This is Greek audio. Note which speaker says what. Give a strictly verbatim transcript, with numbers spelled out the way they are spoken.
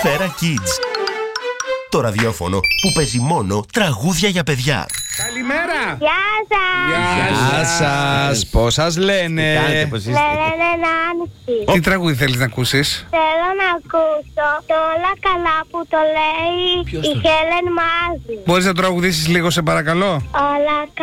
Speaker 1: Σφαίρα Kids. Το ραδιόφωνο που παίζει μόνο τραγούδια για παιδιά.
Speaker 2: Καλημέρα!
Speaker 3: Γεια σας!
Speaker 2: Γεια σας! Πώς σας λένε?
Speaker 3: Με λένε Νάνση.
Speaker 2: Τι τραγούδι θέλεις να ακούσεις?
Speaker 3: Θέλω να ακούσω το Όλα καλά που το λέει η Χέλεν Μάζη.
Speaker 2: Μπορείς να τραγουδήσεις λίγο σε παρακαλώ?
Speaker 3: Όλα